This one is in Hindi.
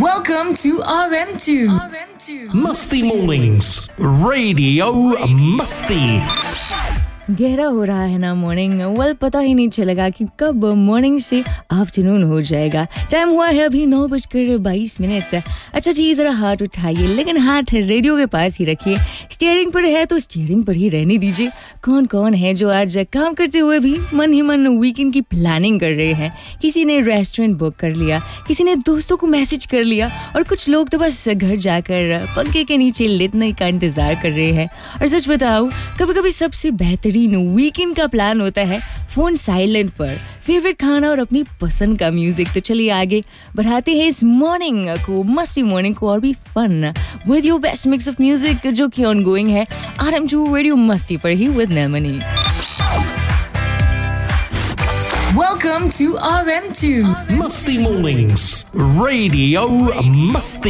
Welcome to RM2. Musty Mornings, Radio Musty. गहरा हो रहा है ना मॉर्निंग वेल पता ही नहीं चलेगा कि कब मॉर्निंग से आफ्टरनून हो जाएगा टाइम हुआ है अभी 9:22 अच्छा जी ज़रा हाथ उठाइए लेकिन हाथ रेडियो के पास ही रखिए स्टीयरिंग पर है तो स्टीयरिंग पर ही रहने दीजिए कौन कौन है जो आज काम करते हुए भी मन ही मन वीकेंड की प्लानिंग कर रहे हैं किसी ने रेस्टोरेंट बुक कर लिया किसी ने दोस्तों को मैसेज कर लिया और कुछ लोग तो बस घर जाकर पंखे के नीचे लेटने का इंतजार कर रहे हैं और सच बताऊं कभी-कभी सबसे बेहतरीन वीकेंड का प्लान होता है फोन साइलेंट पर फेवरेट खाना और अपनी पसंद का म्यूजिक तो चलिए आगे बढ़ाते हैं इस मॉर्निंग को मस्ती मॉर्निंग को और भी fun with your best mix of music जो कि ऑनगोइंग है RM2 रेडियो मस्ती पर ही with नमनी Welcome to RM2. Musty Mornings, Radio Musty.